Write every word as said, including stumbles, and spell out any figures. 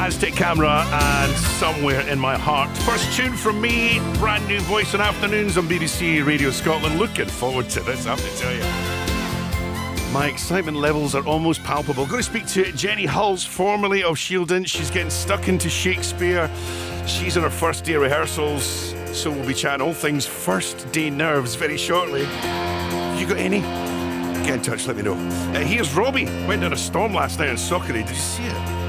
Fantastic Camera and Somewhere in My Heart. First tune from me, brand new voice on afternoons on B B C Radio Scotland. Looking forward to this, I have to tell you. My excitement levels are almost palpable. Going to speak to Jenny Hulls, formerly of Shieldon. She's getting stuck into Shakespeare. She's on her first day of rehearsals, so we'll be chatting all things first day nerves very shortly. Have you got any? Get in touch, let me know. Uh, here's Robbie. Went down a storm last night in Socceree. Did you see it?